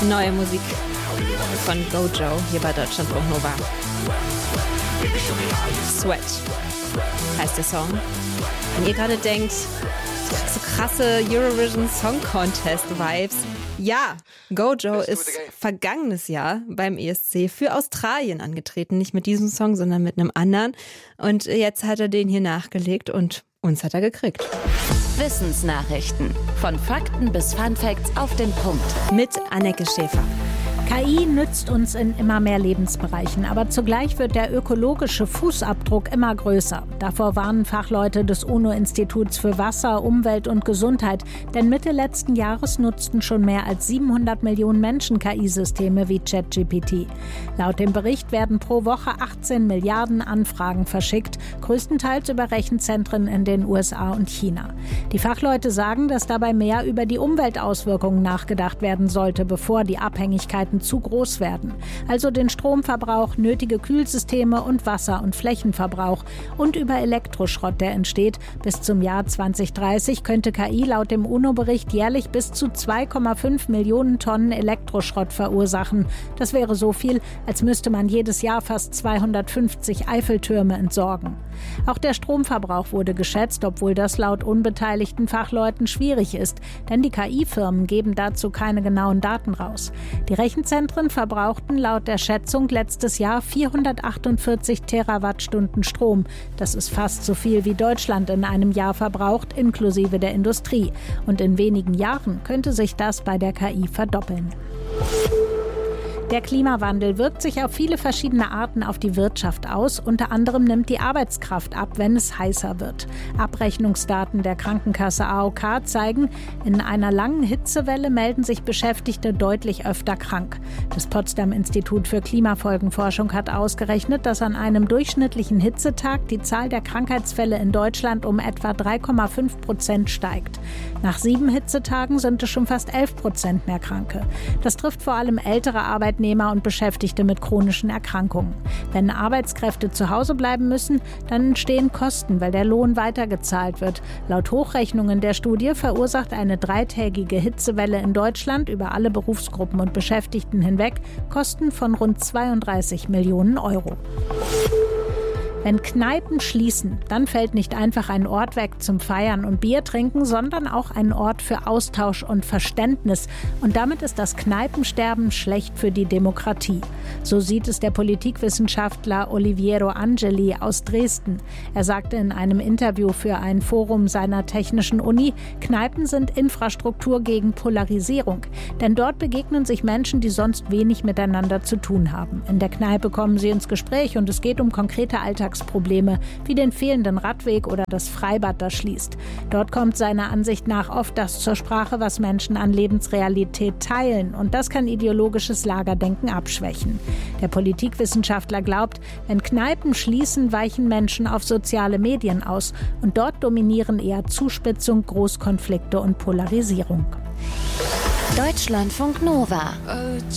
Neue Musik von Gojo hier bei Deutschlandfunk Nova. Sweat heißt der Song. Wenn ihr gerade denkt, so krasse Eurovision Song Contest Vibes. Ja, Gojo ist vergangenes Jahr beim ESC für Australien angetreten. Nicht mit diesem Song, sondern mit einem anderen. Und jetzt hat er den hier nachgelegt und uns hat er gekriegt. Wissensnachrichten. Von Fakten bis Funfacts auf den Punkt. Mit Anneke Schäfer. KI nützt uns in immer mehr Lebensbereichen, aber zugleich wird der ökologische Fußabdruck immer größer. Davor warnen Fachleute des UNO-Instituts für Wasser, Umwelt und Gesundheit, denn Mitte letzten Jahres nutzten schon mehr als 700 Millionen Menschen KI-Systeme wie ChatGPT. Laut dem Bericht werden pro Woche 18 Milliarden Anfragen verschickt, größtenteils über Rechenzentren in den USA und China. Die Fachleute sagen, dass dabei mehr über die Umweltauswirkungen nachgedacht werden sollte, bevor die Abhängigkeiten zu groß werden. Also den Stromverbrauch, nötige Kühlsysteme und Wasser- und Flächenverbrauch und über Elektroschrott, der entsteht. Bis zum Jahr 2030 könnte KI laut dem UNO-Bericht jährlich bis zu 2,5 Millionen Tonnen Elektroschrott verursachen. Das wäre so viel, als müsste man jedes Jahr fast 250 Eiffeltürme entsorgen. Auch der Stromverbrauch wurde geschätzt, obwohl das laut unbeteiligten Fachleuten schwierig ist, denn die KI-Firmen geben dazu keine genauen Daten raus. Die Rechenzentren verbrauchten laut der Schätzung letztes Jahr 448 Terawattstunden Strom. Das ist fast so viel wie Deutschland in einem Jahr verbraucht, inklusive der Industrie. Und in wenigen Jahren könnte sich das bei der KI verdoppeln. Der Klimawandel wirkt sich auf viele verschiedene Arten auf die Wirtschaft aus. Unter anderem nimmt die Arbeitskraft ab, wenn es heißer wird. Abrechnungsdaten der Krankenkasse AOK zeigen, in einer langen Hitzewelle melden sich Beschäftigte deutlich öfter krank. Das Potsdam-Institut für Klimafolgenforschung hat ausgerechnet, dass an einem durchschnittlichen Hitzetag die Zahl der Krankheitsfälle in Deutschland um etwa 3,5% steigt. Nach 7 Hitzetagen sind es schon fast 11% mehr Kranke. Das trifft vor allem ältere Arbeitnehmer und Beschäftigte mit chronischen Erkrankungen. Wenn Arbeitskräfte zu Hause bleiben müssen, dann entstehen Kosten, weil der Lohn weitergezahlt wird. Laut Hochrechnungen der Studie verursacht eine 3-tägige Hitzewelle in Deutschland über alle Berufsgruppen und Beschäftigten hinweg Kosten von rund 32 Millionen Euro. Wenn Kneipen schließen, dann fällt nicht einfach ein Ort weg zum Feiern und Bier trinken, sondern auch ein Ort für Austausch und Verständnis. Und damit ist das Kneipensterben schlecht für die Demokratie. So sieht es der Politikwissenschaftler Oliviero Angeli aus Dresden. Er sagte in einem Interview für ein Forum seiner Technischen Uni, Kneipen sind Infrastruktur gegen Polarisierung. Denn dort begegnen sich Menschen, die sonst wenig miteinander zu tun haben. In der Kneipe kommen sie ins Gespräch und es geht um konkrete Alltagsprobleme, wie den fehlenden Radweg oder das Freibad, das schließt. Dort kommt seiner Ansicht nach oft das zur Sprache, was Menschen an Lebensrealität teilen. Und das kann ideologisches Lagerdenken abschwächen. Der Politikwissenschaftler glaubt, wenn Kneipen schließen, weichen Menschen auf soziale Medien aus. Und dort dominieren eher Zuspitzung, Großkonflikte und Polarisierung. Deutschlandfunk Nova.